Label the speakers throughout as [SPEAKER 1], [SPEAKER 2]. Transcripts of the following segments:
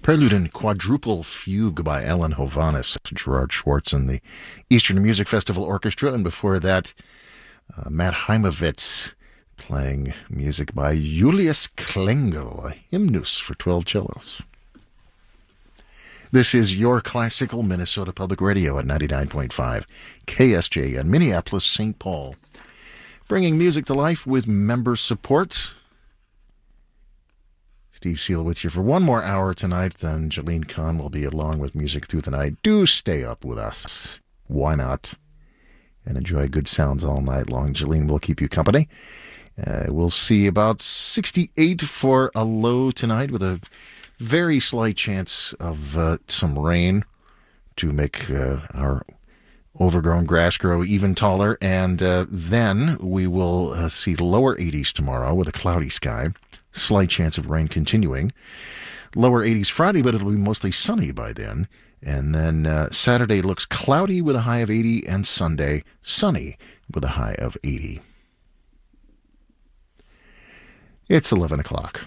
[SPEAKER 1] Prelude and Quadruple Fugue by Alan Hovhaness, Gerard Schwartz and the Eastern Music Festival Orchestra. And before that, Matt Heimovitz playing music by Julius Klengel, a hymnus for 12 cellos. This is your classical Minnesota Public Radio at 99.5 KSJ in Minneapolis, St. Paul. Bringing music to life with member support. Steve Seal with you for one more hour tonight, then Jolene Kahn will be along with music through the night. Do stay up with us. Why not? And enjoy good sounds all night long. Jolene will keep you company. We'll see about 68 for a low tonight with a very slight chance of some rain to make our overgrown grass grow even taller. And then we will see lower 80s tomorrow with a cloudy sky. Slight chance of rain continuing. Lower 80s Friday, but it'll be mostly sunny by then. And then Saturday looks cloudy with a high of 80, and Sunday sunny with a high of 80. It's 11 o'clock.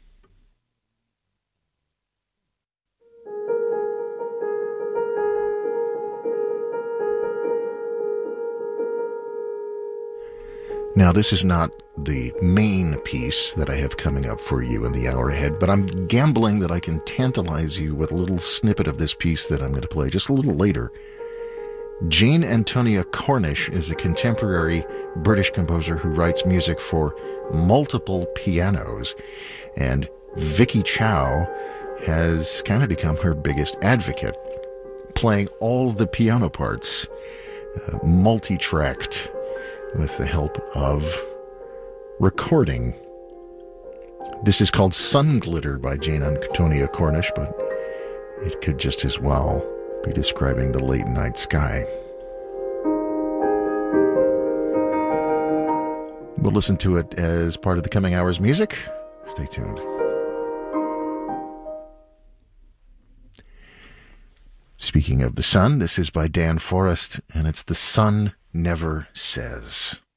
[SPEAKER 1] Now, this is not the main piece that I have coming up for you in the hour ahead, but I'm gambling that I can tantalize you with a little snippet of this piece that I'm going to play just a little later. Jane Antonia Cornish is a contemporary British composer who writes music for multiple pianos, and Vicky Chow has kind of become her biggest advocate, playing all the piano parts, multi-tracked, with the help of recording. This is called Sun Glitter by Jane Antonia Cornish, but it could just as well be describing the late night sky. We'll listen to it as part of the coming hour's music. Stay tuned. Speaking of the sun, this is by Dan Forrest, and it's The Sun Never Says.